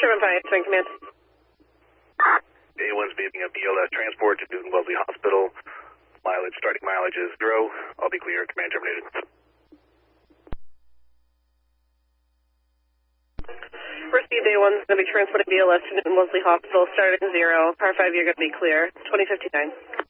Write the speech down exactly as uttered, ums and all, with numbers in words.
seven five, Train Command. A one's being a B L S transport to Newton Wellesley Hospital. Mileage, starting mileage is zero. I'll be clear. Command terminated. Received. A one's going to be transporting B L S to Newton Wellesley Hospital, starting zero. Par five, you're going to be clear. twenty fifty-nine.